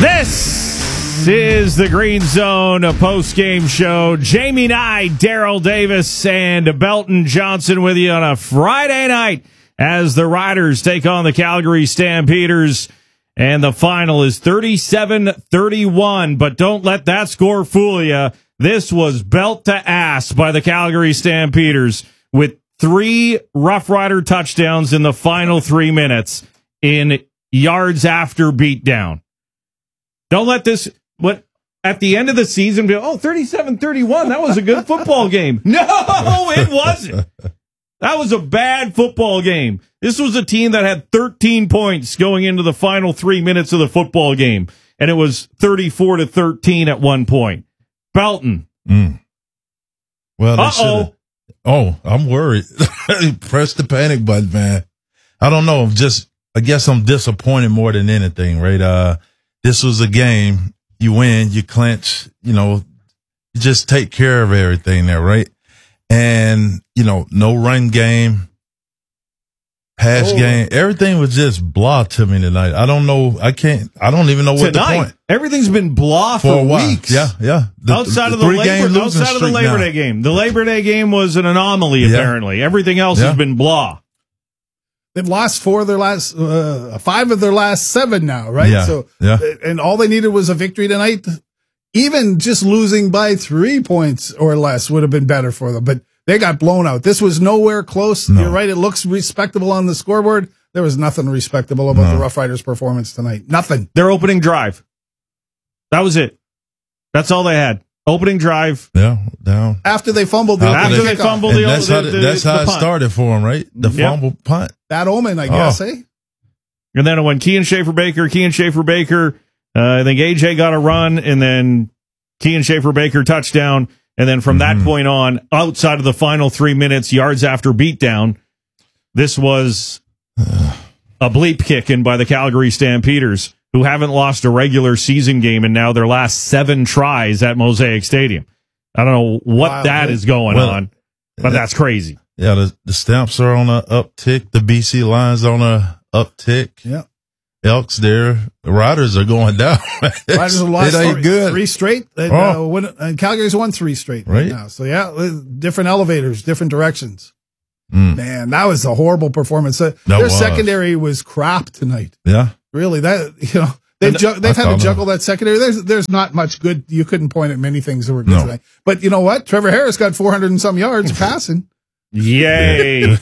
This is the Green Zone, a post-game show. Jamie Nye, Daryl Davis, and Belton Johnson with you on a Friday night as the Riders take on the Calgary Stampeders. And the final is 37-31, but don't let that score fool you. This was belt to ass by the Calgary Stampeders with 3 Rough Rider touchdowns in the final 3 minutes in yards after beatdown. Don't let this, at the end of the season, be, 37-31, that was a good football game. No, it wasn't. That was a bad football game. This was a team that had 13 points going into the final 3 minutes of the football game, and it was 34-13 at one point. Belton. Well, I'm worried. Press the panic button, man. I don't know. I guess I'm disappointed more than anything, right? This was a game. You win, you clinch, you just take care of everything there, right? And, no run game, pass game. Everything was just blah to me tonight. I don't know. I don't even know what the point. Everything's been blah for weeks. Yeah. Outside of the Labor Day game. The Labor Day game was an anomaly, apparently. Everything else has been blah. They've lost 5 of their last 7 now, right? Yeah. And all they needed was a victory tonight. Even just losing by 3 points or less would have been better for them, but they got blown out. This was nowhere close. No. You're right. It looks respectable on the scoreboard. There was nothing respectable about the Rough Riders' performance tonight. Nothing. Their opening drive. That was it. That's all they had. Opening drive. Yeah, down. After they fumbled That's how it started for them, right? The fumble punt. Bad omen, I guess, eh? And then when Kean Schaefer-Baker, I think AJ got a run, and then Kean Schaefer-Baker touchdown. And then from that point on, outside of the final 3 minutes, yards after beatdown, this was a bleep kicking by the Calgary Stampeders, who haven't lost a regular season game in now their last 7 tries at Mosaic Stadium. I don't know what that is going on, but that's crazy. Yeah, the Stamps are on an uptick. The BC Lions on a uptick. Yeah. Elks there. The Riders are going down. Riders have lost good. 3 straight. And Calgary's won 3 straight right now. So, different elevators, different directions. Man, that was a horrible performance. Their secondary was crap tonight. Yeah. Really, they've had to juggle that secondary. There's not much good. You couldn't point at many things that were good tonight. But you know what? Trevor Harris got 400 and some yards passing. Yay.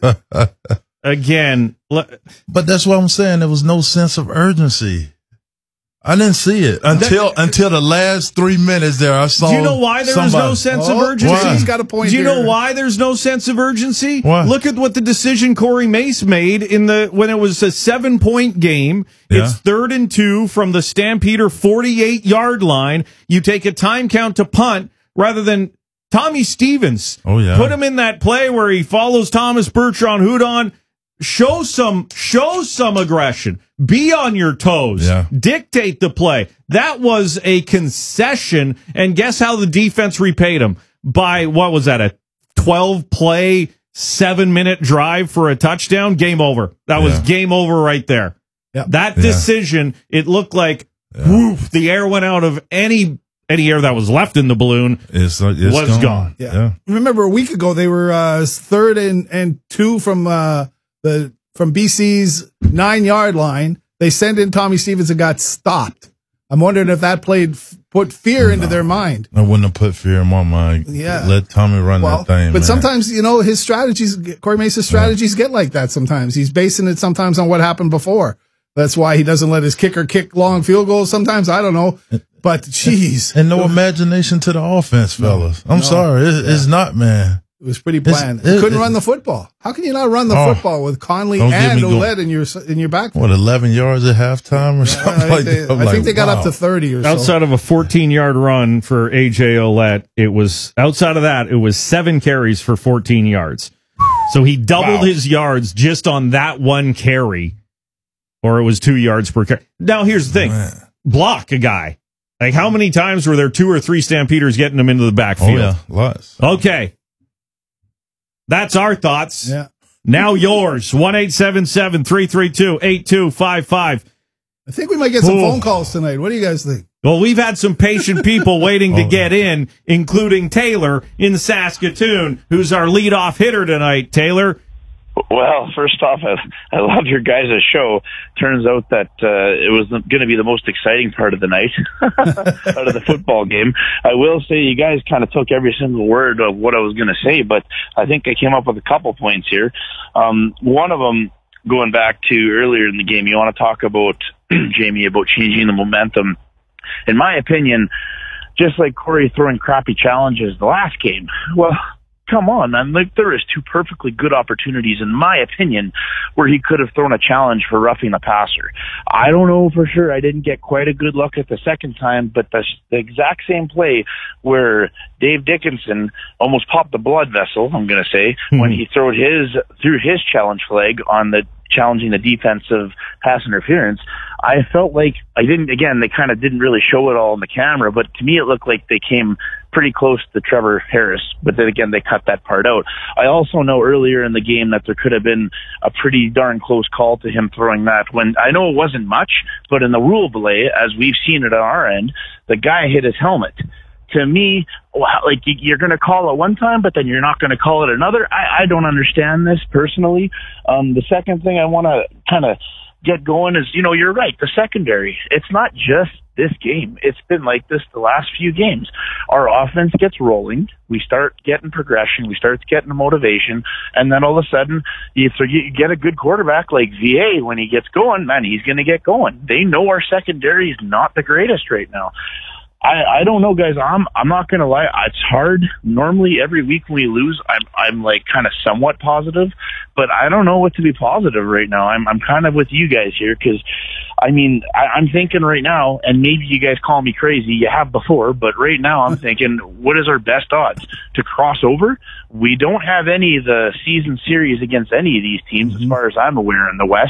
Again. But that's what I'm saying. There was no sense of urgency. I didn't see it until the last 3 minutes there. I saw. Do you know why there was no sense of urgency? He's got a point. Do you know why there's no sense of urgency? Why? Look at what the decision Corey Mace made when it was a 7-point game. Yeah. It's 3rd and 2 from the Stampeder 48-yard line. You take a time count to punt rather than Tommy Stevens. Oh yeah. Put him in that play where he follows Thomas Bertrand Houdon. Show some aggression. Be on your toes. Yeah. Dictate the play. That was a concession, and guess how the defense repaid him? By, what was that, a 12-play, 7-minute drive for a touchdown? Game over. That was game over right there. Yep. That decision, it looked like, woof, the air went out of any air that was left in the balloon was gone. Yeah. Remember, a week ago, they were 3rd and 2 from BC's 9-yard line. They sent in Tommy Stevens and got stopped. I'm wondering if that put fear into their mind. I wouldn't have put fear in my mind. Yeah. Let Tommy run that thing. But man. Sometimes, his strategies, Corey Mace's strategies get like that sometimes. He's basing it sometimes on what happened before. That's why he doesn't let his kicker kick long field goals sometimes. I don't know. But, jeez. And no imagination to the offense, fellas. I'm sorry. It's not, man. It was pretty bland. He couldn't run the football. How can you not run the football with Conley and Ouellette in your backfield? What, 11 yards at halftime or something like that? I think they got up to 30 or so. Outside of a 14-yard run for A.J. Ouellette, it was 7 carries for 14 yards. So he doubled his yards just on that one carry, or it was 2 yards per carry. Now, here's the thing. Block a guy. Like, how many times were there 2 or 3 Stampeders getting him into the backfield? Oh, yeah, lots. Okay. That's our thoughts. Yeah. Now yours. 1-877-332-8255. I think we might get some phone calls tonight. What do you guys think? Well, we've had some patient people waiting to get in, including Taylor in Saskatoon, who's our leadoff hitter tonight. Taylor? Well, first off, I love your guys' show. Turns out that it was going to be the most exciting part of the night out of the football game. I will say you guys kind of took every single word of what I was going to say, but I think I came up with a couple points here. One of them, going back to earlier in the game, you want to talk about, Jamie, about changing the momentum. In my opinion, just like Corey throwing crappy challenges the last game, well, come on, man. Like, there is two perfectly good opportunities, in my opinion, where he could have thrown a challenge for roughing the passer. I don't know for sure. I didn't get quite a good look at the second time, but the exact same play where Dave Dickinson almost popped the blood vessel, I'm going to say, when he threw his challenge flag on the challenging the defensive pass interference. I felt like they kind of didn't really show it all on the camera, but to me it looked like they came pretty close to Trevor Harris, but then again, they cut that part out. I also know earlier in the game that there could have been a pretty darn close call to him throwing that when I know it wasn't much, but in the rule delay, as we've seen it on our end, the guy hit his helmet. To me, like, you're going to call it one time, but then you're not going to call it another. I don't understand this personally. The second thing I want to kind of get going is, you're right, the secondary. It's not just this game. It's been like this the last few games. Our offense gets rolling. We start getting progression. We start getting the motivation. And then all of a sudden, you get a good quarterback like VA. When he gets going, man, he's going to get going. They know our secondary is not the greatest right now. I don't know, guys. I'm not gonna lie. It's hard. Normally, every week when we lose, I'm like kind of somewhat positive, but I don't know what to be positive right now. I'm kind of with you guys here because, I'm thinking right now, and maybe you guys call me crazy. You have before, but right now I'm thinking, what is our best odds to cross over? We don't have any of the season series against any of these teams, as far as I'm aware, in the West.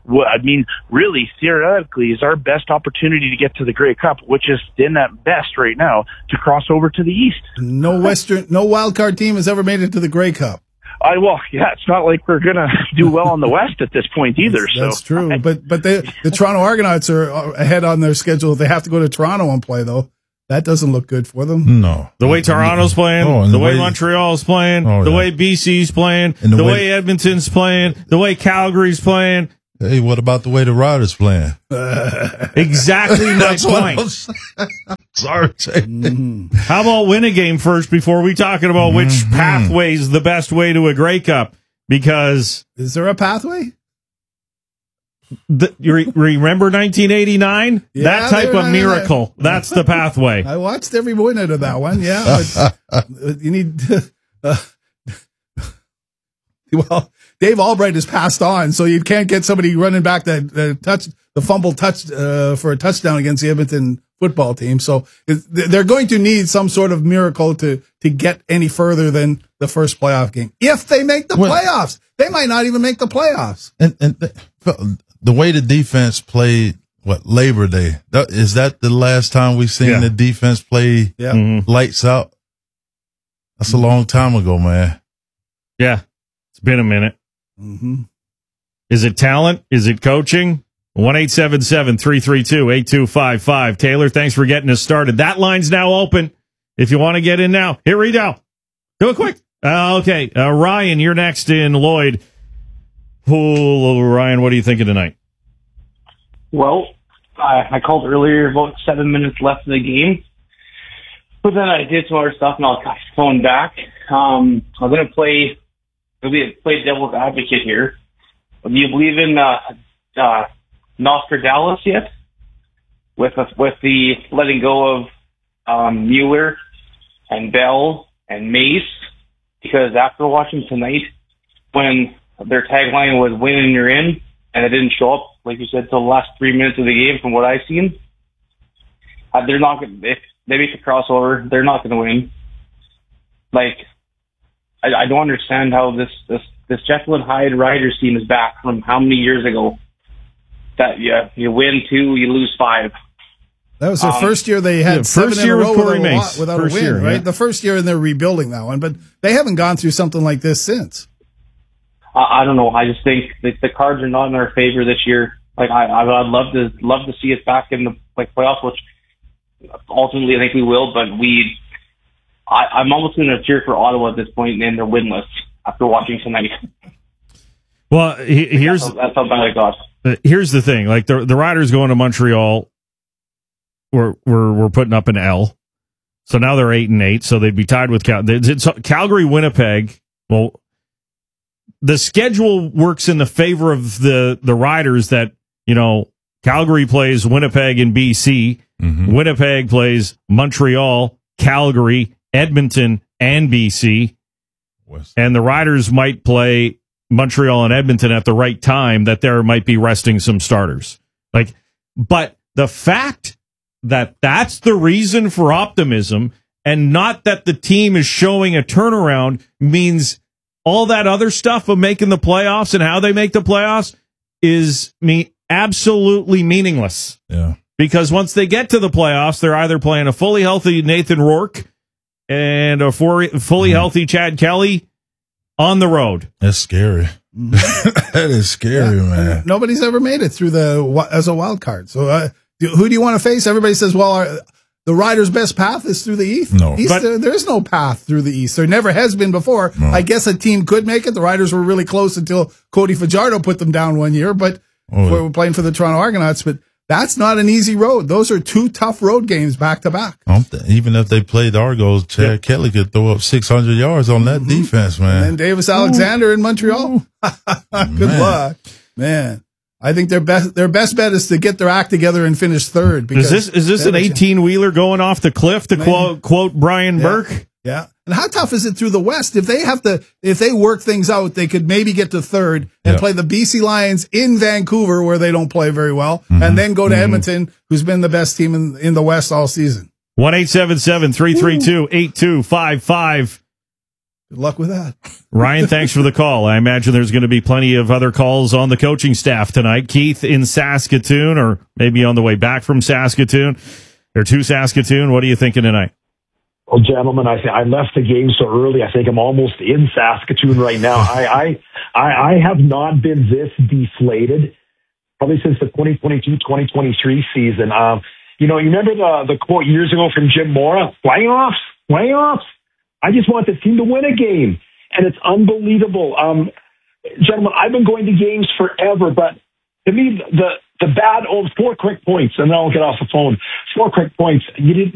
Really, theoretically, is our best opportunity to get to the Grey Cup, which is in at best right now, to cross over to the East. No wild card team has ever made it to the Grey Cup. It's not like we're going to do well in the West at this point either. That's true. But the Toronto Argonauts are ahead on their schedule. They have to go to Toronto and play, though. That doesn't look good for them. No. The way Toronto's playing, the way Montreal's playing, the way BC's playing, the way Edmonton's playing, the way Calgary's playing. Hey, what about the way the Riders playing? Exactly my point. Sorry, Jay. How about win a game first before we talking about which pathway is the best way to a Grey Cup? Because is there a pathway? You remember 1989? Yeah, that type of miracle. That's the pathway. I watched every minute of that one. Yeah, but you need. Well, Dave Albright has passed on, so you can't get somebody running back the fumble touch for a touchdown against the Edmonton football team. So they're going to need some sort of miracle to get any further than the first playoff game. If they make the playoffs, they might not even make the playoffs. And the way the defense played, Labor Day, is that the last time we've seen the defense play lights out? That's a long time ago, man. Yeah. It's been a minute. Is it talent? Is it coaching? 1-877-332-8255. Taylor, thanks for getting us started. That line's now open. If you want to get in now, hit redial. Do it quick. Okay. Ryan, you're next in Lloyd. Ryan, what are you thinking tonight? Well, I called earlier, about 7 minutes left in the game. But then I did some other stuff, and I'll phone back. I'm going to play devil's advocate here. Do you believe in Nostradamus yet? With the letting go of Mueller and Bell and Mace? Because after watching tonight, when their tagline was "win and you're in," and it didn't show up, like you said, till the last 3 minutes of the game, from what I've seen, they're not going. If they make the crossover, they're not going to win. I don't understand how this Jekyll and Hyde Riders team is back from how many years ago. That you win 2, you lose 5. That was their first year. They had 7 in a row without a win, right? Yeah. The first year, and they're rebuilding that one, but they haven't gone through something like this since. I don't know. I just think the cards are not in our favor this year. Like I'd love to see us back in the playoffs, which ultimately I think we will. But I'm almost going to cheer for Ottawa at this point, and they're winless after watching tonight. Well, here's that's how bad I got. Here's the thing: like the Riders going to Montreal, we're putting up an L, so now they're 8-8, so they'd be tied with Calgary, Winnipeg. Well, the schedule works in the favor of the Riders. That Calgary plays Winnipeg and BC. Mm-hmm. Winnipeg plays Montreal, Calgary, Edmonton, and BC. And the Riders might play Montreal and Edmonton at the right time, that there might be resting some starters. But the fact that that's the reason for optimism and not that the team is showing a turnaround means all that other stuff of making the playoffs and how they make the playoffs is absolutely meaningless. Yeah. Because once they get to the playoffs, they're either playing a fully healthy Nathan Rourke and a fully healthy Chad Kelly on the road. That's scary. That is scary, man. Nobody's ever made it through as a wild card. So who do you want to face? Everybody says, well, the Riders' best path is through the East. No. There is no path through the East. There never has been before. No. I guess a team could make it. The Riders were really close until Cody Fajardo put them down one year, but we're playing for the Toronto Argonauts. But that's not an easy road. Those are two tough road games back to back. Even if they played Argos, Chad Kelly could throw up 600 yards on that defense, man. And then Davis Alexander in Montreal. Good luck, man. I think their best bet is to get their act together and finish third. Because is this an 18-wheeler going off the cliff to quote Brian Burke? Yeah. And how tough is it through the West? If they work things out, they could maybe get to third and play the BC Lions in Vancouver, where they don't play very well, and then go to Edmonton, who's been the best team in the West all season. 1-877-332-8255. Good luck with that. Ryan, thanks for the call. I imagine there's going to be plenty of other calls on the coaching staff tonight. Keith in Saskatoon, or maybe on the way back from Saskatoon, or to Saskatoon. What are you thinking tonight? Well, gentlemen, I left the game so early. I think I'm almost in Saskatoon right now. I have not been this deflated probably since the 2022-2023 season. You remember the quote years ago from Jim Mora? Playoffs. I just want the team to win a game, and it's unbelievable. Gentlemen, I've been going to games forever, but to me, the bad old 4 quick points, and then I'll get off the phone. 4 quick points. You didn't.